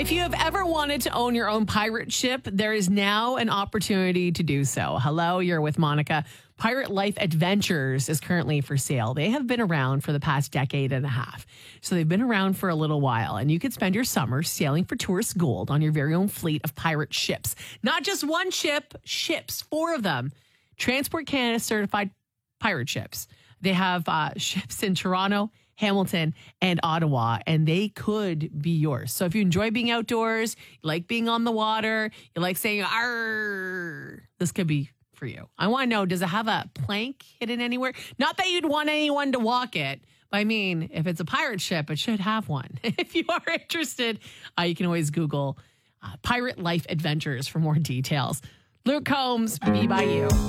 If you have ever wanted to own your own pirate ship, there is now an opportunity to do so. Hello, you're with Monica. Pirate Life Adventures is currently for sale. They have been around for the past decade and a half. So they've been around for a little while, and you could spend your summer sailing for tourist gold on your very own fleet of pirate ships. Not just one ship, ships, 4 of them. Transport Canada certified pirate ships. They have ships in Toronto, Hamilton, and Ottawa, and they could be yours. So if you enjoy being outdoors, you like being on the water, you like saying, "Arr," this could be for you. I want to know, does it have a plank hidden anywhere? Not that you'd want anyone to walk it. But I mean, if it's a pirate ship, it should have one. If you are interested, you can always Google Pirate Life Adventures for more details. Luke Combs, Be By You.